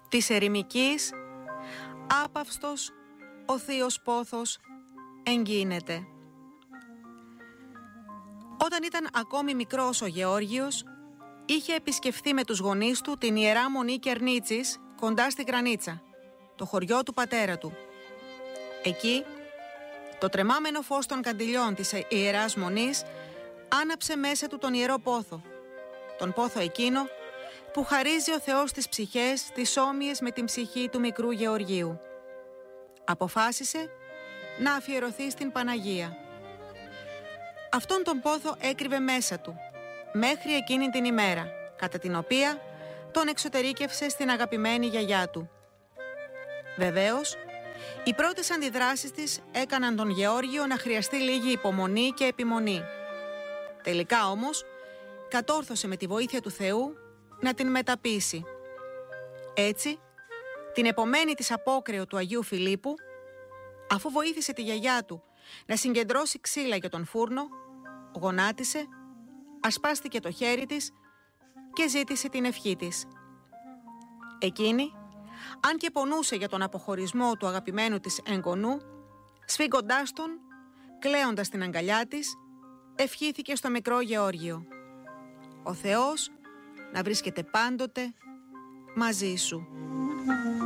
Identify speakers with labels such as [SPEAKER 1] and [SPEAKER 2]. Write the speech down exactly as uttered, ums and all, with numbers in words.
[SPEAKER 1] της ερημικής, άπαυστος ο θείος πόθος εγκύνεται. Όταν ήταν ακόμη μικρός ο Γεώργιος, είχε επισκεφθεί με τους γονείς του την Ιερά Μονή Κερνίτσης κοντά στη Κρανίτσα, το χωριό του πατέρα του. Εκεί, το τρεμάμενο φως των καντιλιών της Ιεράς Μονής άναψε μέσα του τον Ιερό Πόθο, τον πόθο εκείνο που χαρίζει ο Θεός στις ψυχές τις όμοιες με την ψυχή του μικρού Γεωργίου. Αποφάσισε να αφιερωθεί στην Παναγία. Αυτόν τον πόθο έκρυβε μέσα του μέχρι εκείνη την ημέρα, κατά την οποία τον εξωτερήκευσε στην αγαπημένη γιαγιά του. Βεβαίως, οι πρώτες αντιδράσεις της έκαναν τον Γεώργιο να χρειαστεί λίγη υπομονή και επιμονή. Τελικά όμως, κατόρθωσε με τη βοήθεια του Θεού να την μεταπείσει. Έτσι, την επομένη της απόκρεο του Αγίου Φιλίππου, αφού βοήθησε τη γιαγιά του να συγκεντρώσει ξύλα για τον φούρνο, γονάτισε, ασπάστηκε το χέρι της και ζήτησε την ευχή της. Εκείνη, αν και πονούσε για τον αποχωρισμό του αγαπημένου της εγγονού, σφίγγοντάς τον, κλαίοντας την αγκαλιά της, ευχήθηκε στο μικρό Γεώργιο: «Ο Θεός να βρίσκεται πάντοτε μαζί σου».